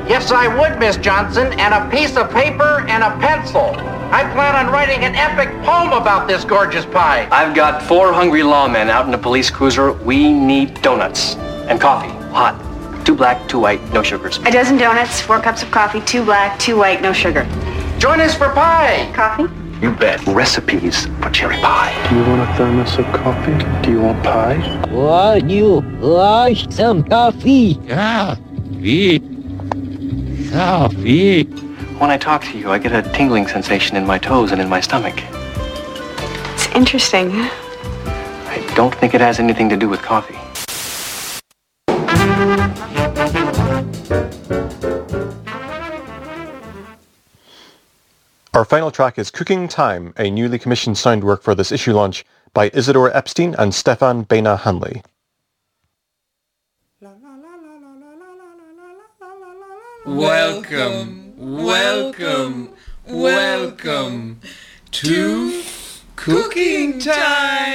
Yes, I would, Miss Johnson, and a piece of paper and a pencil. I plan on writing an epic poem about this gorgeous pie. I've got 4 hungry lawmen out in a police cruiser. We need donuts and coffee, hot. 2 black, 2 white, no sugars. A dozen donuts, 4 cups of coffee, 2 black, 2 white, no sugar. Join us for pie. Coffee? You bet. Recipes for cherry pie. Do you want a thermos of coffee? Do you want pie? Would you like some coffee? Coffee. Coffee. When I talk to you, I get a tingling sensation in my toes and in my stomach. It's interesting. I don't think it has anything to do with coffee. Our final track is Cooking Time, a newly commissioned sound work for this issue launch by Isidore Epstein and Stefan Baina Hanley. Welcome, welcome, welcome to Cooking Time!